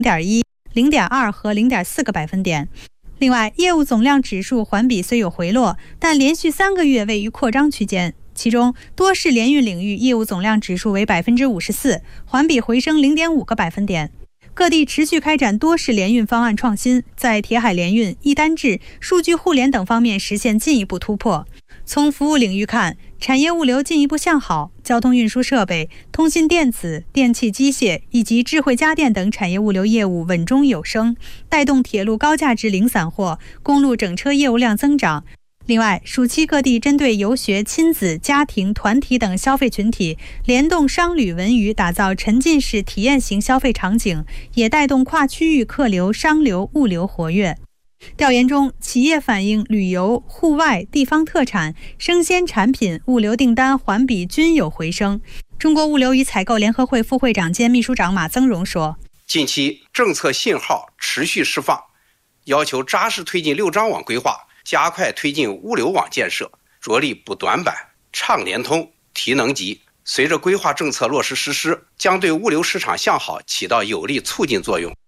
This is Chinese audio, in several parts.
0.1、0.2和0.4个百分点。另外，业务总量指数环比虽有回落，但连续3个月位于扩张区间。其中，多式联运领域业务总量指数为54%，环比回升0.5个百分点。各地持续开展多式联运方案创新，在铁海联运、一单制、数据互联等方面实现进一步突破。从服务领域看，产业物流进一步向好，交通运输设备、通信电子、电气机械以及智慧家电等产业物流业务稳中有升，带动铁路高价值零散货、公路整车业务量增长。另外，暑期各地针对游学、亲子、家庭、团体等消费群体，联动商旅文娱，打造沉浸式体验型消费场景，也带动跨区域客流、商流、物流活跃。调研中，企业反映旅游、户外、地方特产、生鲜产品物流订单环比均有回升。中国物流与采购联合会副会长兼秘书长马增荣说：“ 近期政策信号持续释放，要求扎实推进6张网规划，加快推进物流网建设，着力补短板、畅联通、提能级。随着规划政策落实实施，将对物流市场向好起到有力促进作用。”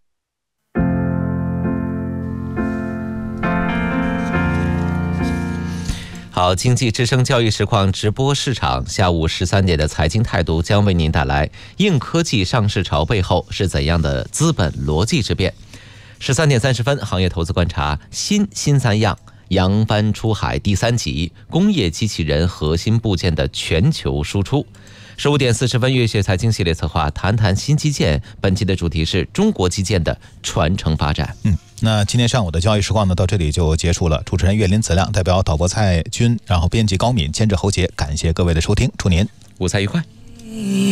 好，经济之声交易实况直播市场，下午13点的财经态度将为您带来硬科技上市潮背后是怎样的资本逻辑之变。13点30分，行业投资观察：新三样，扬帆出海第3集，工业机器人核心部件的全球输出。15点40分，乐学财经系列策划谈谈新基建，本期的主题是中国基建的传承发展。 那今天上午的交易实况呢，到这里就结束了。主持人岳林子亮，代表导播蔡军，然后编辑高敏，监制侯杰，感谢各位的收听，祝您午餐愉快。